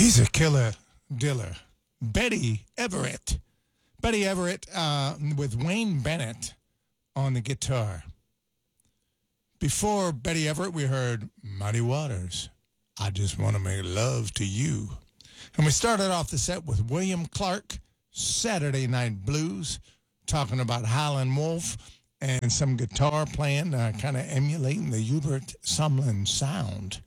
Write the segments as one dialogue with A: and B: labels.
A: He's a killer diller. Betty Everett. Betty Everett with Wayne Bennett on the guitar. Before Betty Everett, we heard Muddy Waters. I just want to make love to you. And we started off the set with William Clark, Saturday Night Blues, talking about Howlin' Wolf and some guitar playing, kind of emulating the Hubert Sumlin sound.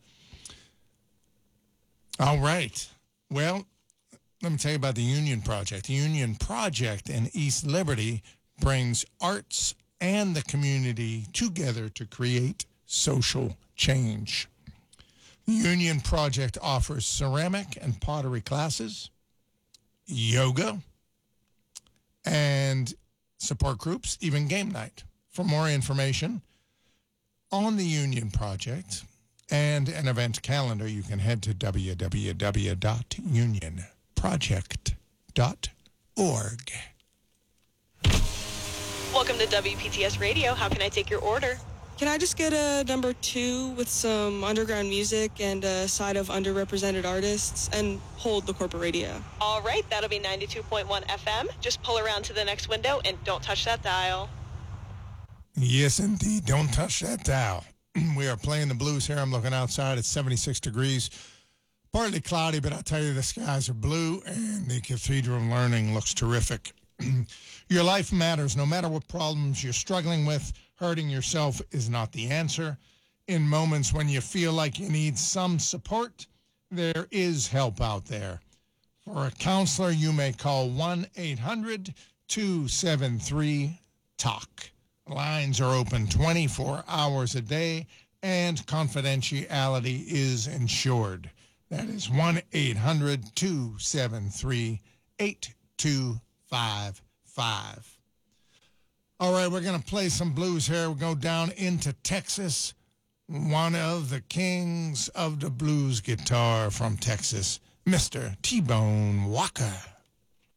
A: All right. Well, let me tell you about the Union Project. The Union Project in East Liberty brings arts and the community together to create social change. The Union Project offers ceramic and pottery classes, yoga, and support groups, even game night. For more information on the Union Project and an event calendar, you can head to www.unionproject.org.
B: Welcome to WPTS Radio. How can I take your order?
C: Can I just get a number 2 with some underground music and a side of underrepresented artists and hold the corporate radio?
B: All right, that'll be 92.1 FM. Just pull around to the next window and don't touch that dial.
A: Yes, indeed. Don't touch that dial. We are playing the blues here. I'm looking outside. It's 76 degrees. Partly cloudy, but I'll tell you the skies are blue and the Cathedral of Learning looks terrific. Your life matters. No matter what problems you're struggling with, hurting yourself is not the answer. In moments when you feel like you need some support, there is help out there. For a counselor, you may call 1-800-273-TALK. Lines are open 24 hours a day, and confidentiality is ensured. That is 1-800-273-8255. All right, we're going to play some blues here. We'll go down into Texas. One of the kings of the blues guitar from Texas, Mr. T-Bone Walker.